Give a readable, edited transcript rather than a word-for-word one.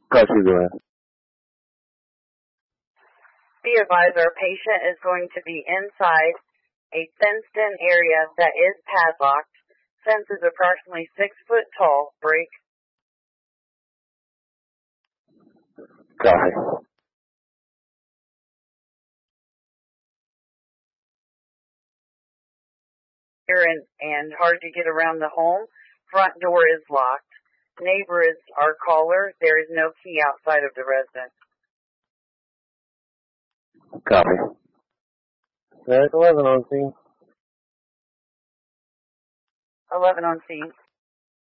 Got you, go ahead. Be advised, our patient is going to be inside a fenced-in area that is padlocked. Fence is approximately 6 foot tall. Break. Copy. And hard to get around the home. Front door is locked. Neighbor is our caller. There is no key outside of the residence. Copy. There's 11 on scene. 11 on scene.